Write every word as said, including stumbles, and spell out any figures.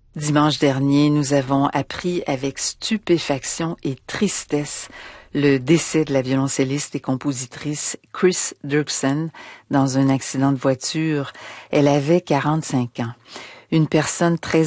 Dimanche dernier, nous avons appris avec stupéfaction et tristesse le décès de la violoncelliste et compositrice Chris Dirksen dans un accident de voiture. Elle avait quarante-cinq ans. Une personne très